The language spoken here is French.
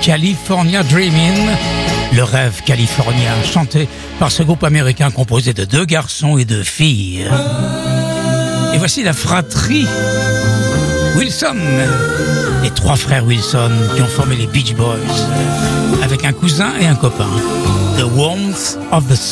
California Dreamin', le rêve californien, chanté par ce groupe américain composé de 2 garçons et 2 filles. Et voici la fratrie Wilson, les 3 frères Wilson qui ont formé les Beach Boys, avec un cousin et un copain. The Warmth of the